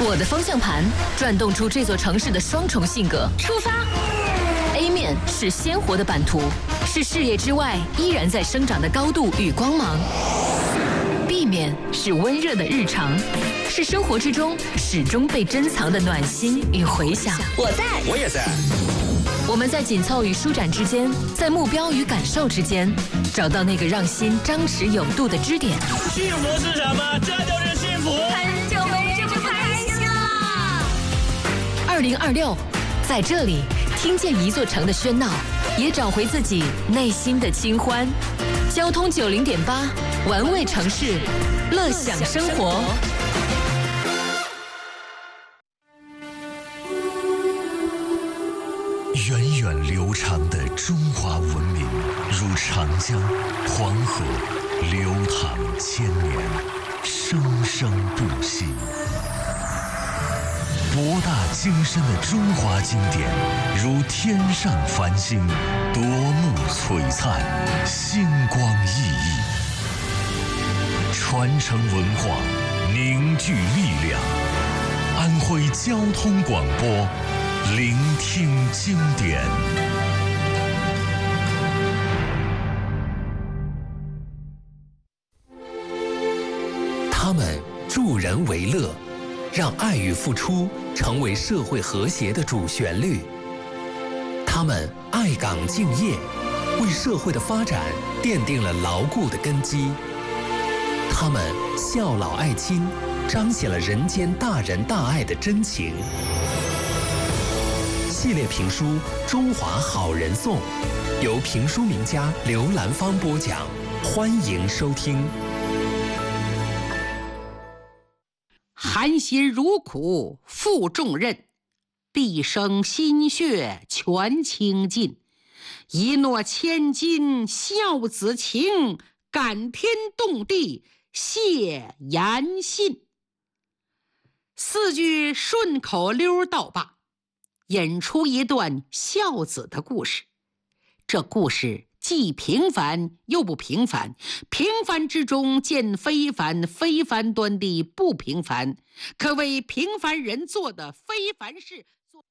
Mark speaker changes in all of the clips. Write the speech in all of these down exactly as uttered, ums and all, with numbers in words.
Speaker 1: 我的方向盘转动出这座城市的双重性格。出发 ！A 面是鲜活的版图，是事业之外依然在生长的高度与光芒。B 面是温热的日常，是生活之中始终被珍藏的暖心与回响。
Speaker 2: 我在，
Speaker 3: 我也在。
Speaker 1: 我们在紧凑与舒展之间，在目标与感受之间，找到那个让心张弛有度的支点。
Speaker 3: 幸福是什么？这就是幸福。
Speaker 2: 很久没这么开心了。
Speaker 1: 二零二六，在这里听见一座城的喧闹，也找回自己内心的清欢。交通九零点八，玩味城市，乐享生活。
Speaker 4: 源远流长的中华文明，如长江、黄河，流淌千年，生生不息。博大精深的中华经典，如天上繁星，夺目璀璨，星光熠熠。传承文化，凝聚力量。安徽交通广播，聆听经典。
Speaker 5: 他们助人为乐，让爱与付出成为社会和谐的主旋律。他们爱岗敬业，为社会的发展奠定了牢固的根基。他们孝老爱亲，彰显了人间大仁大爱的真情。系列评书《中华好人颂》，由评书名家刘兰芳播讲，欢迎收听。
Speaker 6: 含辛茹苦负重任，毕生心血全倾尽，一诺千金孝子情，感天动地谢言信。四句顺口溜道罢，引出一段孝子的故事。这故事既平凡又不平凡，平凡之中见非凡，非凡端的不平凡，可谓平凡人做的非凡事。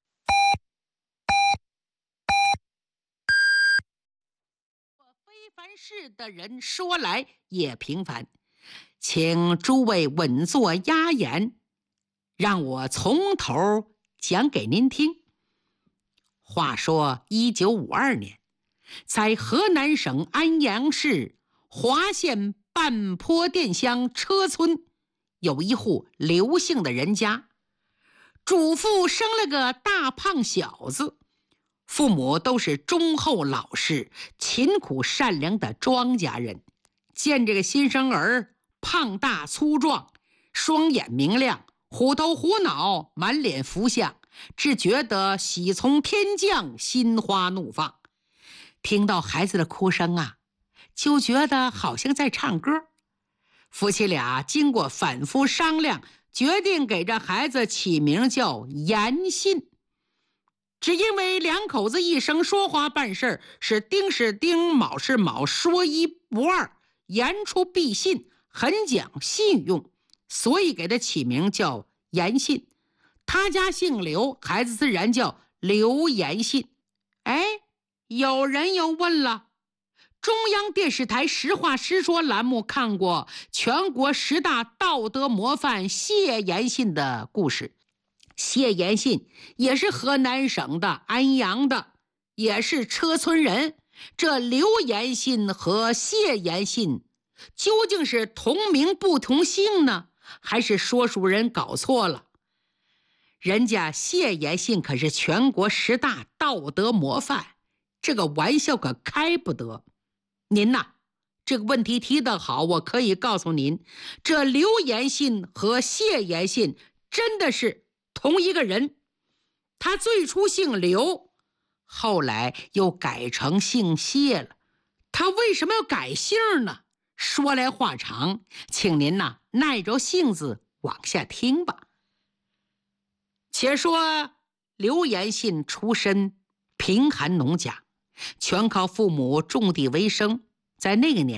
Speaker 6: 非凡事的人说来也平凡，请诸位稳坐压言，让我从头讲给您听。话说一九五二年，在河南省安阳市华县半坡店乡车村，有一户刘姓的人家，主妇生了个大胖小子，父母都是忠厚老实、勤苦善良的庄稼人。见这个新生儿胖大粗壮，双眼明亮，虎头虎脑，满脸福相，只觉得喜从天降，心花怒放。听到孩子的哭声啊，就觉得好像在唱歌。夫妻俩经过反复商量，决定给这孩子起名叫言信。只因为两口子一生说话办事是丁是丁，卯是卯，说一不二，言出必信，很讲信用，所以给他起名叫言信。他家姓刘，孩子自然叫刘言信。哎，有人又问了，中央电视台实话实说栏目看过全国十大道德模范谢言信的故事。谢言信也是河南省的安阳的，也是车村人。这刘言信和谢言信究竟是同名不同姓呢，还是说书人搞错了？人家谢言信可是全国十大道德模范，这个玩笑可开不得。您呐，这个问题提得好，我可以告诉您，这刘言信和谢言信真的是同一个人。他最初姓刘，后来又改成姓谢了。他为什么要改姓呢？说来话长，请您呐耐着性子往下听吧。且说刘言信出身贫寒农家，全靠父母种地为生。在那个年代，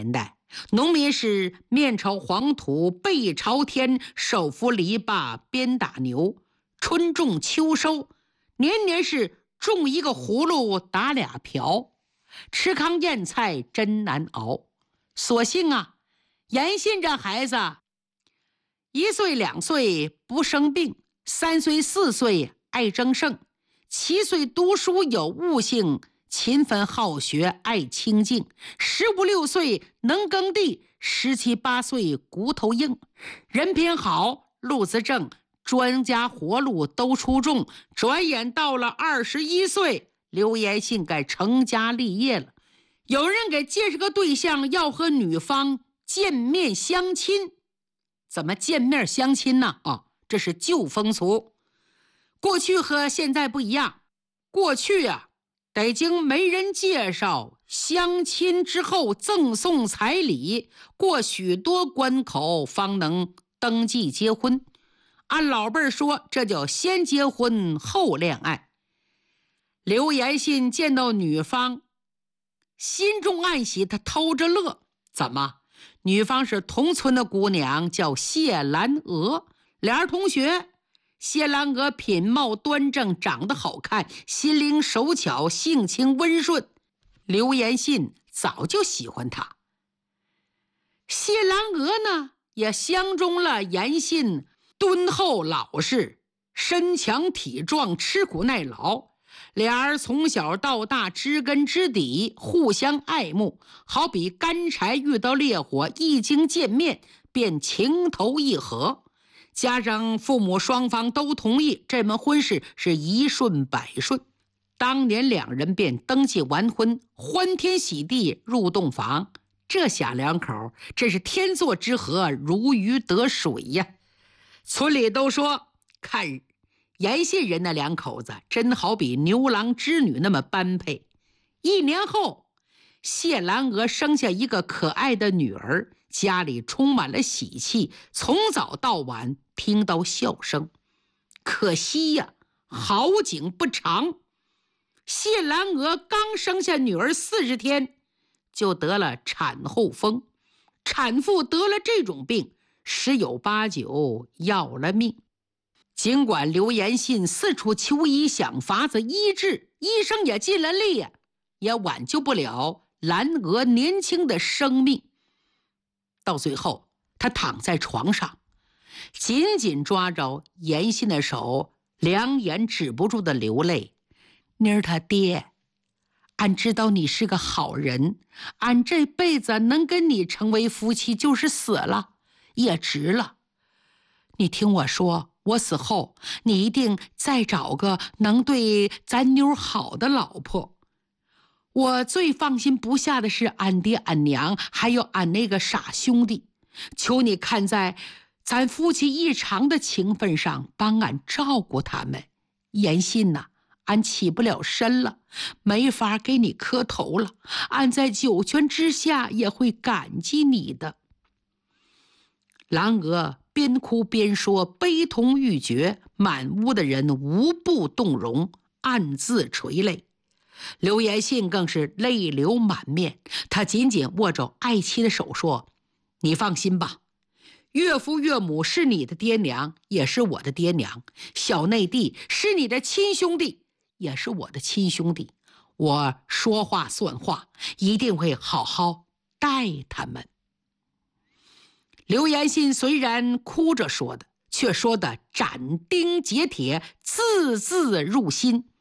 Speaker 6: 农民是面朝黄土背朝天，手扶篱笆鞭打牛，春种秋收，年年是种一个葫芦打俩瓢，吃糠咽菜真难熬。所幸啊，严信这孩子一岁两岁不生病，三岁四岁爱争胜，七岁读书有悟性，勤奋好学爱清静，十五六岁能耕地，十七八岁骨头硬，人品好，路子正，专家活路都出众。转眼到了二十一岁，刘延信该成家立业了。有人给介绍个对象，要和女方见面相亲。怎么见面相亲呢？哦，这是旧风俗。过去和现在不一样，过去啊，得经媒人介绍，相亲之后赠送彩礼，过许多关口方能登记结婚。按老辈说，这叫先结婚后恋爱。刘延信见到女方，心中暗喜，他偷着乐。怎么？女方是同村的姑娘，叫谢兰娥，俩人同学。谢兰娥品貌端正，长得好看，心灵手巧，性情温顺。刘延信早就喜欢她。谢兰娥呢，也相中了延信敦厚老实，身强体壮，吃苦耐劳。俩人从小到大知根知底，互相爱慕，好比干柴遇到烈火，一经见面便情投意合。加上父母双方都同意，这门婚事是一顺百顺。当年两人便登记完婚，欢天喜地入洞房。这小两口真是天作之合，如鱼得水呀！村里都说，看延信人那两口子真好比牛郎织女那么般配。一年后，谢兰娥生下一个可爱的女儿，家里充满了喜气，从早到晚听到笑声。可惜呀，好景不长，谢兰娥刚生下女儿四十天，就得了产后风。产妇得了这种病，十有八九要了命。尽管刘延信四处求医，想法子医治，医生也尽了力呀，也挽救不了兰娥年轻的生命。到最后，他躺在床上，紧紧抓着延信的手，两眼止不住的流泪。妮儿他爹，俺知道你是个好人，俺这辈子能跟你成为夫妻，就是死了也值了。你听我说，我死后你一定再找个能对咱妞好的老婆。我最放心不下的是俺爹俺娘，还有俺那个傻兄弟，求你看在咱夫妻一场的情分上，帮俺照顾他们。延信呐、啊，俺起不了身了，没法给你磕头了，俺在九泉之下也会感激你的。兰娥边哭边说，悲痛欲绝，满屋的人无不动容，暗自垂泪。刘延信更是泪流满面，他紧紧握着爱妻的手说，你放心吧，岳父岳母是你的爹娘，也是我的爹娘，小内弟是你的亲兄弟，也是我的亲兄弟，我说话算话，一定会好好待他们。刘延信虽然哭着说的，却说的斩钉截铁，字字入心。